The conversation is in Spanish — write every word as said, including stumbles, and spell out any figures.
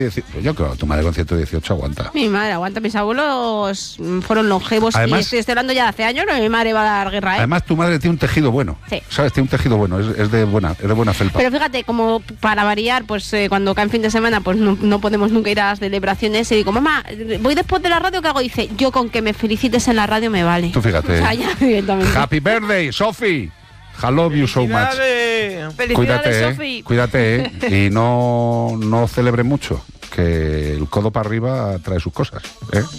Pues yo creo que tu madre con ciento dieciocho aguanta. Mi madre aguanta, mis abuelos fueron longevos. Además, y estoy, estoy hablando ya de hace años, no mi madre va a dar guerra, ¿eh? Además, tu madre tiene un tejido bueno. Sí. ¿Sabes? Tiene un tejido bueno, es, es de buena, es de buena felpa. Pero fíjate, como para variar, pues eh, cuando cae en fin de semana, pues no, no podemos nunca ir a las celebraciones. Y digo, mamá, voy después de la radio, ¿qué hago? Dice, yo con que me felicites en la radio me vale. Tú fíjate. O sea, ya, directamente. Happy birthday, Sophie. I love you so much. Felicidades, Cuídate, Sofi. eh, cuídate, eh, y no, no celebres mucho, que el codo para arriba trae sus cosas, ¿eh?